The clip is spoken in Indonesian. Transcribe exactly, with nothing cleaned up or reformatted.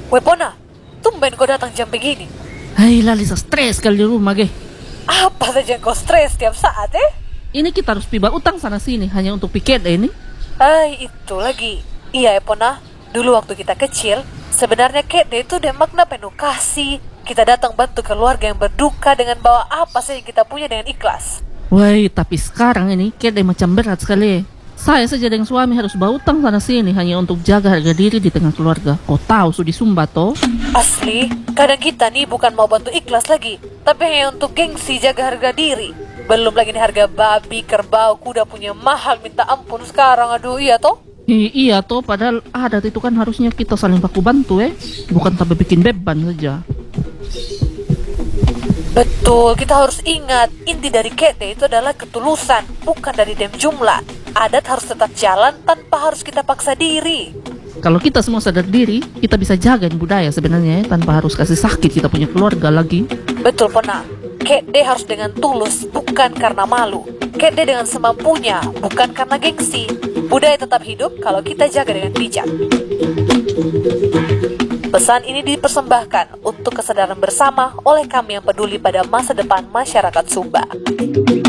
Wepona, tumben kau datang jam begini. Hai Lalisa, stres kali di rumah ge. Apa saja kau stres tiap saat eh? Ini kita harus piba utang sana sini hanya untuk piket ini. Hai, itu lagi. Iya Epona, dulu waktu kita kecil, sebenarnya kede itu dia makna penuh kasih. Kita datang bantu keluarga yang berduka dengan bawa apa saja yang kita punya dengan ikhlas. Woi, tapi sekarang ini kede macam berat sekali. Saya saja dengan suami harus bawa utang sana sini hanya untuk jaga harga diri di tengah keluarga. Kau tahu Sudi Sumba toh? Asli, kadang kita nih bukan mau bantu ikhlas lagi, tapi hanya untuk gengsi jaga harga diri. Belum lagi nih harga babi, kerbau, kuda punya mahal minta ampun sekarang. Aduh, iya toh? I- iya toh, padahal adat itu kan harusnya kita saling baku bantu eh. Bukan tambah bikin beban saja. Betul, kita harus ingat, inti dari kede itu adalah ketulusan, bukan dari dem jumlah. Adat harus tetap jalan tanpa harus kita paksa diri. Kalau kita semua sadar diri, kita bisa jagain budaya sebenarnya ya, tanpa harus kasih sakit kita punya keluarga lagi. Betul, Pona. Kede harus dengan tulus, bukan karena malu. Kede dengan semampunya, bukan karena gengsi. Budaya tetap hidup kalau kita jaga dengan bijak. Pesan ini dipersembahkan untuk kesadaran bersama oleh kami yang peduli pada masa depan masyarakat Sumba.